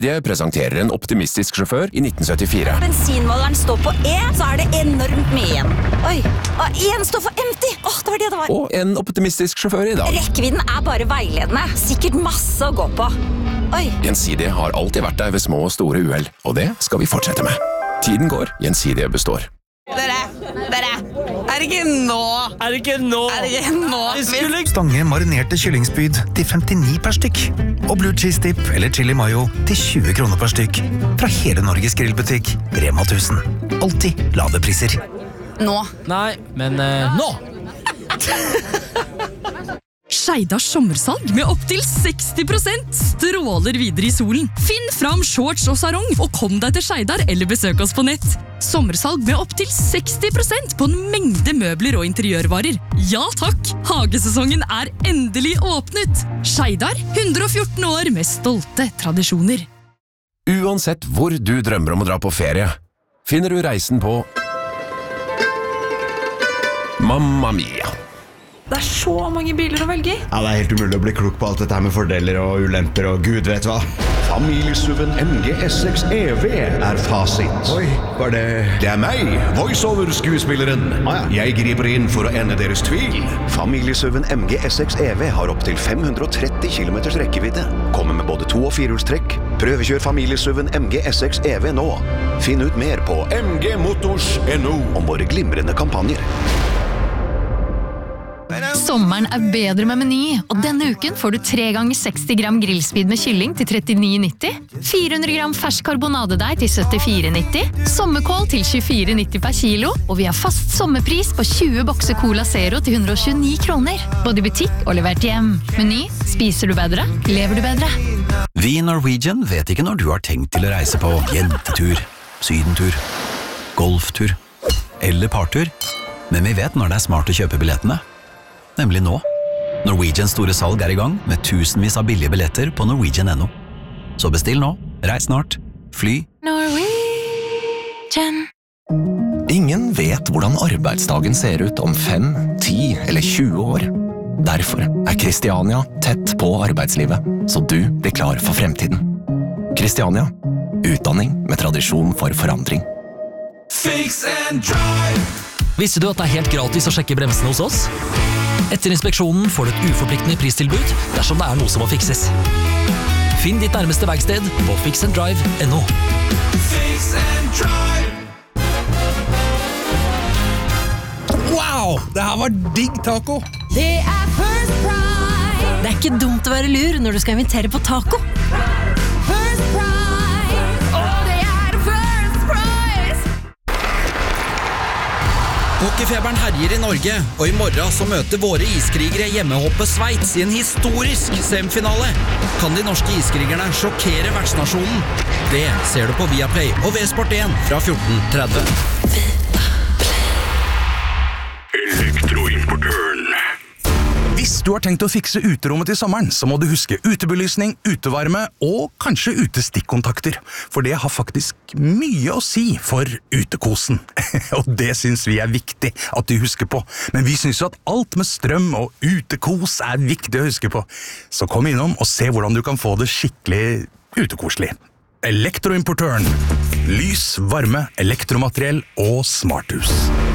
De presenterer en optimistisk sjåfør i 1974. Bensinmåleren står på E, så det enormt mye igjen. Oi, og en står for empty. Det var det var. Og en optimistisk sjåfør i dag. Rekkevidden bare veiledende. Sikkert masse å gå på. Oi. Gjensidige har alltid vært der ved små og store uhell, og det skal vi fortsette med. Tiden går, Gjensidige består. Dere, er det ikke nå? Stange marinerte kyllingspyd til 59 per stykk. Og blue cheese dip eller chili mayo til 20 kroner per stykk. Fra hele Norges grillbutikk, Rema 1000. Alltid lave priser. Nå. Nei, men nå! Skeidars sommersalg med opp til 60% stråler videre i solen. Finn fram shorts og sarong, og kom deg til Skeidar eller besøk oss på nett. Sommersalg med opp til 60% på en mengde møbler og interiørvarer. Ja takk, hagesesongen endelig åpnet. Skeidar, 114 år med stolte tradisjoner. Uansett hvor du drømmer om å dra på ferie, finner du reisen på Mamma Mia. Det så mange biler å velge i. Ja, det helt umulig å bli klok på alt dette her med fordeler og ulemper og gud vet hva. Familiesuven MG S6 EV fasit. Oi, var det... Det meg, voiceover-skuespilleren. Jeg griper inn for å ende deres tvil. Familiesuven MG S6 EV har opp til 530 km rekkevidde. Kommer med både 2- og 4-hjulstrekk. Prøvekjør familiesuven MG S6 EV nå. Finn ut mer på mgmotors.no om våre glimrende kampanjer. Sommeren bedre med Meny, og denne uken får du 3 ganger 60 gram grillspyd med kylling til 39,90, 400 gram fersk karbonadedeig til 74,90, sommerkål til 24,90 per kilo, og vi har fast sommerpris på 20 bokser Cola Zero til 129 kroner. Både i butikk og levert hjem. Meny, spiser du bedre, lever du bedre. Vi i Norwegian vet ikke når du har tenkt til å reise på jentetur, sydentur, golftur eller partur, men vi vet når det smart å kjøpe billettene. Nemlig nå. Norwegians store salg i gang med tusenvis av billige billetter på norwegian.no. Så bestill nå, reis snart, fly. Norwegian. Ingen vet hvordan arbeidsdagen ser ut om 5, 10 eller 20 år. Derfor Kristiania tett på arbeidslivet, så du blir klar for fremtiden. Kristiania. Utdanning med tradisjon for forandring. Fix and drive! Visste du at det helt gratis å sjekke bremsene hos oss? Etter inspeksjonen får du et uforpliktende pristilbud dersom det noe som må fikses. Finn ditt nærmeste verksted på fixanddrive.no. Fix and drive! Wow, det her var digg taco! Det First Price! Det ikke dumt å være lur når du skal invitere på taco. First Price! Det First Price! Hockeyfeberen herjer i Norge, og i morgen så møter våre iskrigere hjemmehoppet Sveits i en historisk semifinale. Kan de norske iskrigerne sjokkere vertsnasjonen? Det ser du på Viaplay og V-Sport1 fra 14:30. Elektroimportøren. Hvis du har tenkt å fikse uterommet til sommeren, så må du huske utebelysning, utevarme og kanskje utestikkontakter. For det har faktisk mye å si for utekosen. Og det synes vi viktig at du husker på. Men vi synes jo at alt med strøm og utekos viktig å huske på. Så kom innom og se hvordan du kan få det skikkelig utekoselig. Elektroimportøren. Lys, varme, elektromateriell og smarthus.